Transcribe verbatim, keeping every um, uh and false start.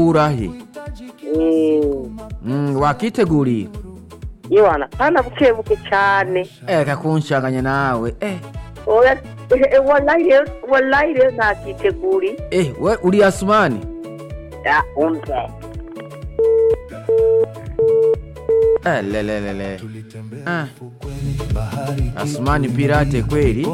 urahi Eh, mm, wakiteguriye Yohana kana buke buke cyane. eh kakunshanganya nawe eh Oya eh, wallahi rero wallahi rero ntakiteguri. eh we uri Asmani Ya umva. eh le le le le ah Asmani pirate kweli.